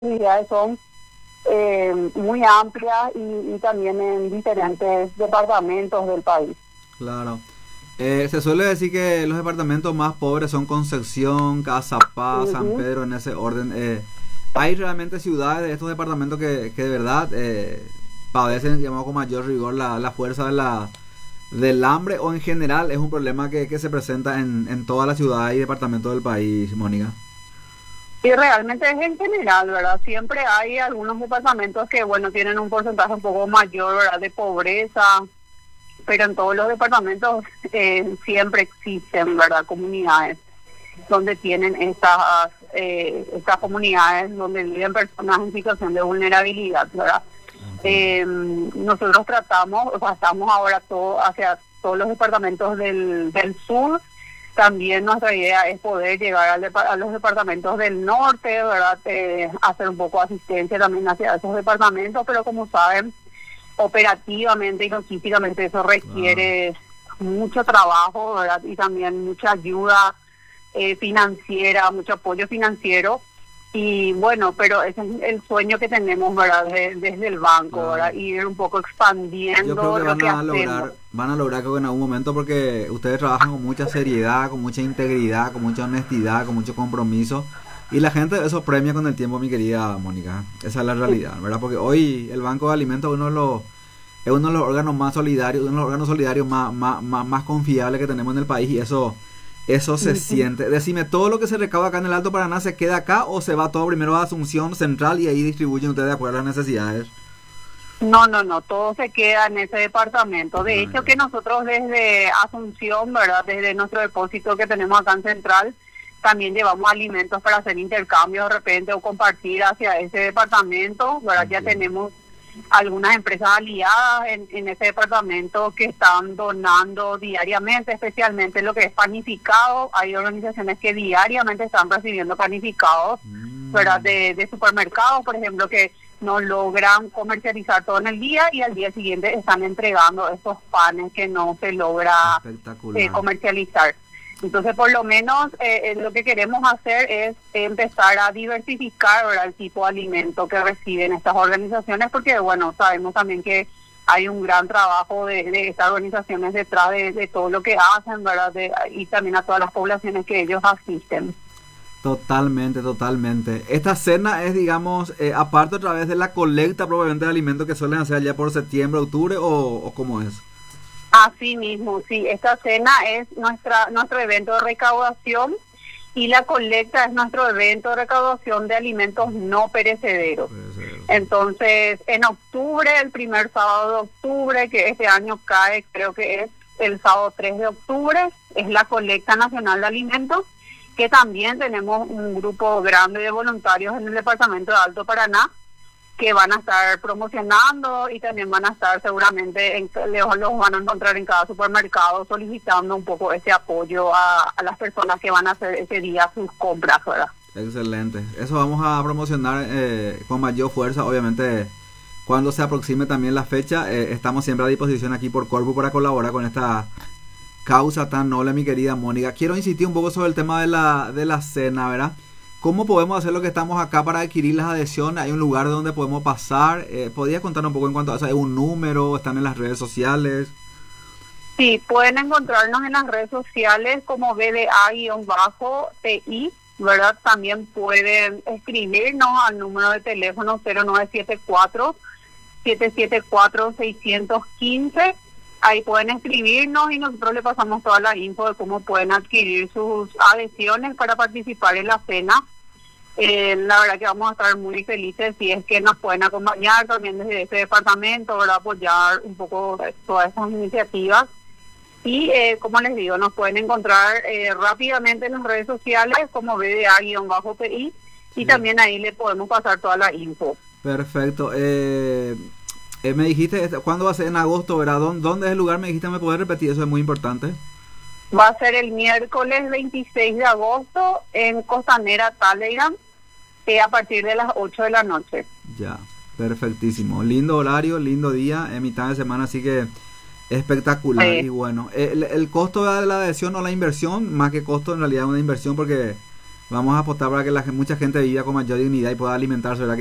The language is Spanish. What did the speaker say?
actividades son muy amplias y también en diferentes departamentos del país. Claro. Se suele decir que los departamentos más pobres son Concepción, Cazapá, San Ujú. Pedro, en ese orden. ¿Hay realmente ciudades de estos departamentos que de verdad padecen, digamos, con mayor rigor la fuerza del hambre, o en general es un problema que se presenta en todas las ciudades y departamentos del país, Mónica? Y realmente es en general, ¿verdad? Siempre hay algunos departamentos que, bueno, tienen un porcentaje un poco mayor, ¿verdad?, de pobreza, pero en todos los departamentos siempre existen, ¿verdad?, comunidades donde tienen estas comunidades donde viven personas en situación de vulnerabilidad, ¿verdad? Entiendo. Nosotros tratamos, o sea, estamos ahora hacia todos los departamentos del sur. También nuestra idea es poder llegar a los departamentos del norte, ¿verdad? Hacer un poco de asistencia también hacia esos departamentos, pero como saben, operativamente y logísticamente eso Wow. requiere mucho trabajo, ¿verdad? Y también mucha ayuda financiera, mucho apoyo financiero. Y bueno, pero ese es el sueño que tenemos, ¿verdad? Desde el banco, ¿verdad? Claro. Y ir un poco Yo creo expandiendo que lo que hacemos. van a lograr que en algún momento, porque ustedes trabajan con mucha seriedad, con mucha integridad, con mucha honestidad, con mucho compromiso, y la gente eso premia con el tiempo, mi querida Mónica. Esa es la Sí. realidad, ¿verdad? Porque hoy el Banco de Alimentos es uno de los órganos más solidarios, uno de los órganos solidarios más confiables que tenemos en el país, y eso se Ujú. siente. Decime, ¿todo lo que se recauda acá en el Alto Paraná se queda acá o se va todo primero a Asunción Central y ahí distribuyen ustedes de acuerdo a las necesidades? No, no, no, todo se queda en ese departamento. De Ah, hecho, ya. que nosotros desde Asunción, ¿verdad? Desde nuestro depósito que tenemos acá en Central, también llevamos alimentos para hacer intercambios de repente o compartir hacia ese departamento, ¿verdad? Ya Entiendo. tenemos algunas empresas aliadas en ese departamento que están donando diariamente, especialmente lo que es panificado. Hay organizaciones que diariamente están recibiendo panificados, ¿verdad? Mm, De supermercados, por ejemplo, que no logran comercializar todo en el día y al día siguiente están entregando esos panes que no se logra espectacular. comercializar. Entonces, por lo menos lo que queremos hacer es empezar a diversificar, ¿verdad?, el tipo de alimento que reciben estas organizaciones, porque, bueno, sabemos también que hay un gran trabajo de estas organizaciones detrás de todo lo que hacen, ¿verdad?, y también a todas las poblaciones que ellos asisten. Totalmente, totalmente. Esta cena es, digamos, aparte a través de la colecta probablemente de alimentos que suelen hacer allá por septiembre, octubre, o cómo es. Así mismo, sí, esta cena es nuestro evento de recaudación y la colecta es nuestro evento de recaudación de alimentos no perecederos. Puede ser. Entonces, en octubre, el primer sábado de octubre, que este año cae, creo que es el sábado 3 de octubre, es la colecta nacional de alimentos, que también tenemos un grupo grande de voluntarios en el departamento de Alto Paraná que van a estar promocionando y también van a estar seguramente, los van a encontrar en cada supermercado solicitando un poco ese apoyo a las personas que van a hacer ese día sus compras, ¿verdad? Excelente. Eso vamos a promocionar con mayor fuerza, obviamente. Cuando se aproxime también la fecha, estamos siempre a disposición aquí por Corpu para colaborar con esta causa tan noble, mi querida Mónica. Quiero insistir un poco sobre el tema de la cena, ¿verdad? ¿Cómo podemos hacer lo que estamos acá para adquirir las adhesiones? ¿Hay un lugar donde podemos pasar? ¿Podrías contar un poco en cuanto a eso? ¿Hay un número? ¿Están en las redes sociales? Sí, pueden encontrarnos en las redes sociales como BDA-TI, ¿verdad? También pueden escribirnos al número de teléfono 0974-774-615. Ahí pueden escribirnos y nosotros le pasamos toda la info de cómo pueden adquirir sus adhesiones para participar en la cena. La verdad que vamos a estar muy felices si es que nos pueden acompañar también desde este departamento, ¿verdad? Apoyar un poco todas esas iniciativas. Y como les digo, nos pueden encontrar rápidamente en las redes sociales como BDA-PI y Sí. también ahí le podemos pasar toda la info. Perfecto. Me dijiste, ¿cuándo va a ser? En agosto, ¿verdad? ¿Dónde es el lugar? Me dijiste, ¿me puedes repetir? Eso es muy importante. Va a ser el miércoles 26 de agosto en Costanera Talleyrand a partir de las 8 de la noche. Ya, perfectísimo. Lindo horario, lindo día, en mitad de semana, así que espectacular. Y bueno, el costo de la adhesión o la inversión, más que costo, en realidad es una inversión porque Vamos a apostar para que mucha gente viva con mayor dignidad y pueda alimentarse, ¿verdad?